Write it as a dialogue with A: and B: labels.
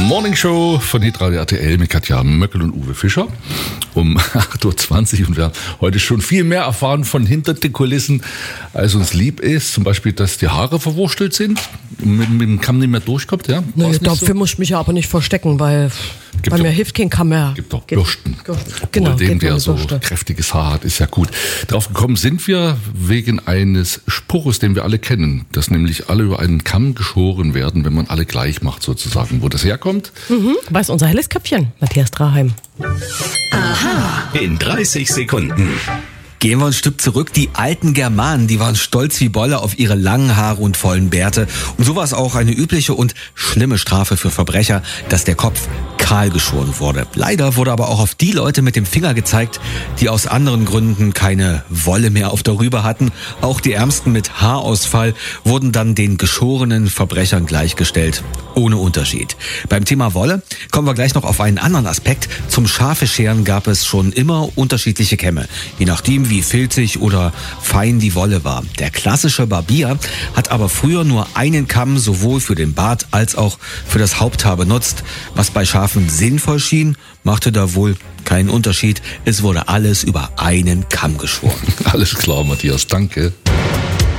A: Morning Show von Hitradio RTL mit Katja Möckel und Uwe Fischer um 8.20 Uhr. Und wir haben heute schon viel mehr erfahren von hinter den Kulissen, als uns lieb ist. Zum Beispiel, dass die Haare verwurstelt sind, mit dem Kamm nicht mehr durchkommt. Ja?
B: Nee, dafür muss ich mich ja aber nicht verstecken, weil bei mir hilft kein Kamm mehr.
A: Gibt doch Bürsten.
B: Genau,
A: dem, der so kräftiges Haar hat, ist ja gut. Drauf gekommen sind wir wegen eines Spruches, den wir alle kennen, dass nämlich alle über einen Kamm geschoren werden, wenn man alle gleich macht sozusagen. Wo das herkommt?
B: Weiß unser helles Köpfchen, Matthias Draheim.
C: Aha. In 30 Sekunden.
D: Gehen wir ein Stück zurück. Die alten Germanen, die waren stolz wie Bolle auf ihre langen Haare und vollen Bärte. Und so war es auch eine übliche und schlimme Strafe für Verbrecher, dass der Kopf kahl geschoren wurde. Leider wurde aber auch auf die Leute mit dem Finger gezeigt, die aus anderen Gründen keine Wolle mehr auf der Rübe hatten. Auch die Ärmsten mit Haarausfall wurden dann den geschorenen Verbrechern gleichgestellt, ohne Unterschied. Beim Thema Wolle kommen wir gleich noch auf einen anderen Aspekt. Zum Schafescheren gab es schon immer unterschiedliche Kämme, je nachdem wie filzig oder fein die Wolle war. Der klassische Barbier hat aber früher nur einen Kamm sowohl für den Bart als auch für das Haupthaar benutzt. Was bei Schafen sinnvoll schien, machte da wohl keinen Unterschied. Es wurde alles über einen Kamm geschoren.
A: Alles klar, Matthias, danke.